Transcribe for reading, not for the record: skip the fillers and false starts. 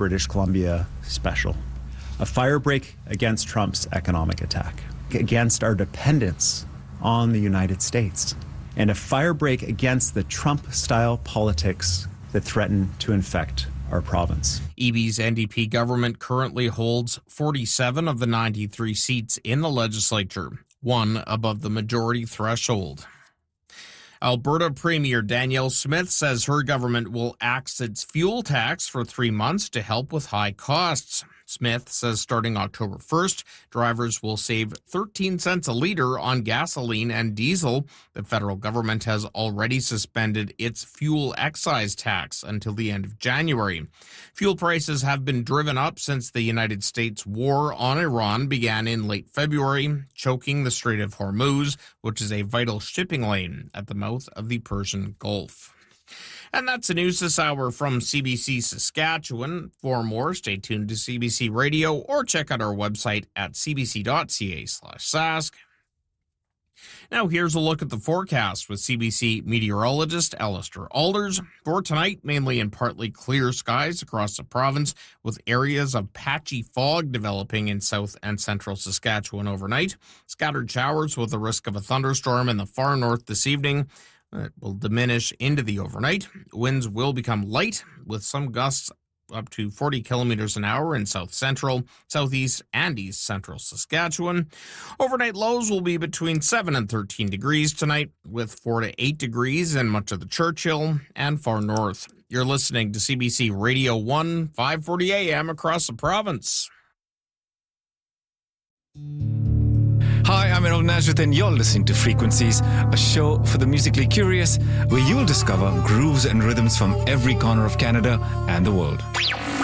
British Columbia special. A firebreak against Trump's economic attack, against our dependence on the United States, and a firebreak against the Trump-style politics that threaten to infect our province. EB's NDP government currently holds 47 of the 93 seats in the legislature, one above the majority threshold. Alberta Premier Danielle Smith says her government will axe its fuel tax for 3 months to help with high costs. Smith says starting October 1st, drivers will save 13 cents a litre on gasoline and diesel. The federal government has already suspended its fuel excise tax until the end of January. Fuel prices have been driven up since the United States war on Iran began in late February, choking the Strait of Hormuz, which is a vital shipping lane at the mouth of the Persian Gulf. And that's the news this hour from CBC Saskatchewan. For more, stay tuned to CBC Radio or check out our website at cbc.ca/sask. Now here's a look at the forecast with CBC meteorologist Alistair Alders. For tonight, mainly and partly clear skies across the province with areas of patchy fog developing in south and central Saskatchewan overnight. Scattered showers with the risk of a thunderstorm in the far north this evening. It will diminish into the overnight. Winds will become light with some gusts up to 40 kilometers an hour in south central, southeast, and east central Saskatchewan. Overnight lows will be between 7 and 13 degrees tonight, with 4 to 8 degrees in much of the Churchill and far north. You're listening to CBC Radio 1, 540 AM across the province. Hi, I'm Errol Nazareth and you're listening to Frequencies, a show for the musically curious where you'll discover grooves and rhythms from every corner of Canada and the world.